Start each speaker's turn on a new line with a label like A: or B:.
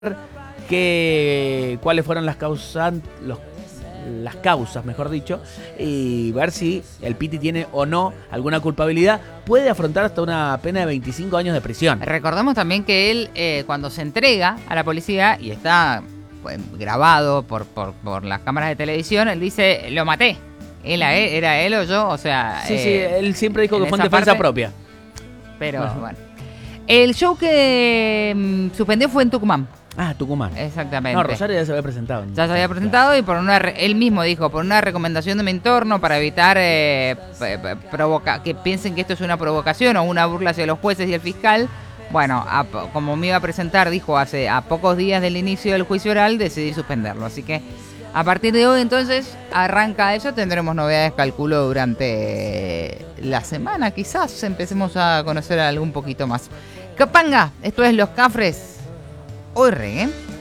A: cuáles fueron las causas, mejor dicho, y ver si el Piti tiene o no alguna culpabilidad. Puede afrontar hasta una pena de 25 años de prisión.
B: Recordemos también que él, cuando se entrega a la policía y está grabado por las cámaras de televisión, él dice, lo maté. ¿Era él o yo? O sea...
A: Sí, él siempre dijo que fue en defensa propia.
B: Pero bueno. El show que suspendió fue en Tucumán.
A: Ah, Tucumán.
B: Exactamente.
A: No, Rosario ya se había presentado.
B: Ya se había presentado y él mismo dijo, por una recomendación de mi entorno para evitar que piensen que esto es una provocación o una burla hacia los jueces y el fiscal. Bueno, como me iba a presentar, dijo, a pocos días del inicio del juicio oral, decidí suspenderlo. Así que a partir de hoy, entonces, arranca eso. Tendremos novedades, calculo, durante la semana. Quizás empecemos a conocer algo un poquito más. Capanga, esto es Los Cafres. Hoy reggae.